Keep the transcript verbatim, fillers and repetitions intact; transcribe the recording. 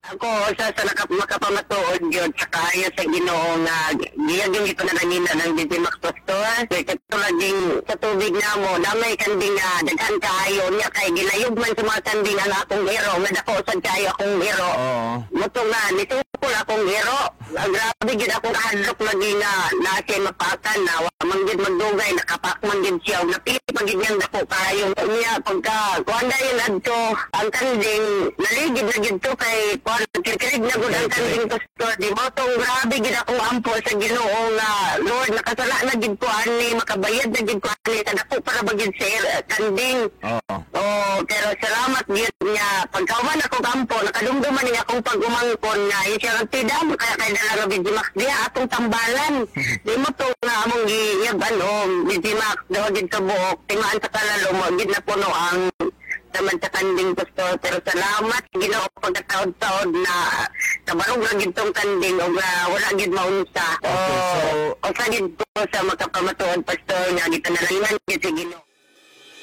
Ako sa sa nakap makapamatuod yun sa kaya sa Ginoo nga giya gyud ito na nangina ng Digimax Pastor. Kay katulad din sa tubig namo damay kanding nga daghan kaayo niya kay gilayog man sa mga kanding ang akong hero nga dako sad kayo akong hero. Oo. Moto nga nitukol akong hero. Grabe gid akong kahadlok lagi nga nasi mapakan na wa man gid magdugay nakapak man gid siya ug napili pa gid niyang dako kayo niya pagka kuanda yun adto ang kanding naligid na gid to kay kirkirig na gud ang kanding pastor di mo tong grabe gid akong ampo sa Ginoo nga Lord nakasala na gid ko ani makabayad na gid ko ani sa dako para bagid sir kanding. Oo. Oh, pero salamat gid niya pagkauman ako kampo nakadumduman niya akong pag-umangkon nga siya ang tidam kaya kay dala nga Digimax diya atong tambalan. Di mo to nga among giyab ano Digimax daw gid ka buok timaan sa kalalo mo gid na puno ang naman sa kanding pastor pero salamat Ginoo pagkataod-taod na kabarog ra gid tong kanding ug uh, wala gid maunsa. Okay, so o sa gid ko sa makapamatuod pastor nga gitanalangan gid si Ginoo.